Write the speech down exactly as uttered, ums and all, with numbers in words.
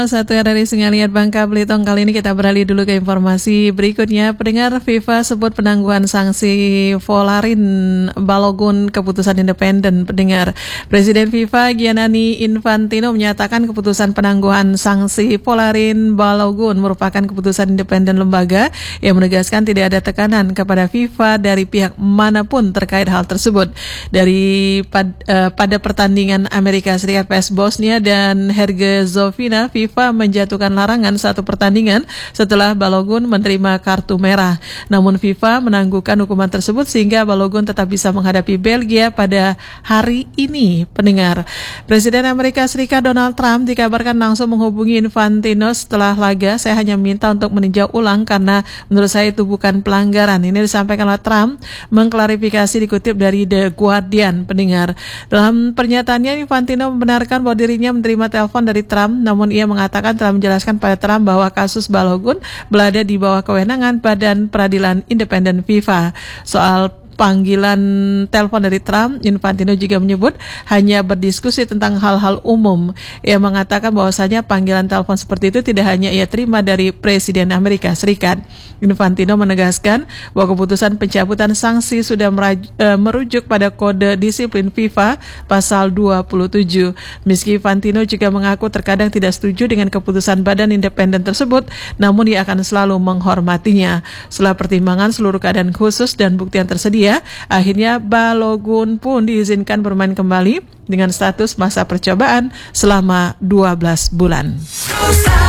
Satu dari Sengaliat Bangka Belitung. Kali ini kita beralih dulu ke informasi berikutnya. Pendengar, FIFA sebut penangguhan sanksi Folarin Balogun keputusan independen. Pendengar, Presiden FIFA Gianni Infantino menyatakan keputusan penangguhan sanksi Folarin Balogun merupakan keputusan independen lembaga yang menegaskan tidak ada tekanan kepada FIFA dari pihak manapun terkait hal tersebut. Dari pad, uh, pada pertandingan Amerika Serikat P S Bosnia dan Herzegovina, FIFA FIFA menjatuhkan larangan satu pertandingan setelah Balogun menerima kartu merah. Namun FIFA menangguhkan hukuman tersebut sehingga Balogun tetap bisa menghadapi Belgia pada hari ini. Pendengar, Presiden Amerika Serikat Donald Trump dikabarkan langsung menghubungi Infantino setelah laga. Saya hanya minta untuk meninjau ulang karena menurut saya itu bukan pelanggaran. Ini disampaikan oleh Trump mengklarifikasi dikutip dari The Guardian. Pendengar, dalam pernyataannya Infantino membenarkan bahwa dirinya menerima telepon dari Trump, namun ia mengatakan telah menjelaskan pada Trump bahwa kasus Balogun berada di bawah kewenangan Badan Peradilan Independen FIFA. Soal panggilan telepon dari Trump, Infantino juga menyebut hanya berdiskusi tentang hal-hal umum. Ia mengatakan bahwasanya panggilan telepon seperti itu tidak hanya ia terima dari Presiden Amerika Serikat. Infantino menegaskan bahwa keputusan pencabutan sanksi sudah meraj- e, merujuk pada kode disiplin FIFA pasal dua puluh tujuh. Meski Infantino juga mengaku terkadang tidak setuju dengan keputusan badan independen tersebut, namun ia akan selalu menghormatinya. Setelah pertimbangan seluruh keadaan khusus dan bukti yang tersedia, akhirnya Balogun pun diizinkan bermain kembali dengan status masa percobaan selama dua belas bulan.